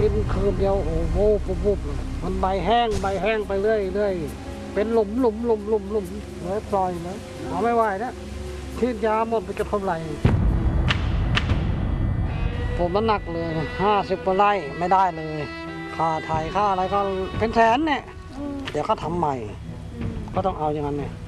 กินคืนเดียวโอ้โหปุ๊บเลยมันใบแห้งไปเรื่อยเป็นหลุมเลยปล่อยเลยเอาไม่ไหวนะฉีดยาหมดไปจะเท่าไหร่ผมมันหนักเลย50 กว่าไร่ไม่ได้เลยค่าไถค่าอะไรก็เป็นแสนเนี่ยเดี๋ยวเขาทำใหม่ก็ต้องเอาอย่างนั้นเนี่ย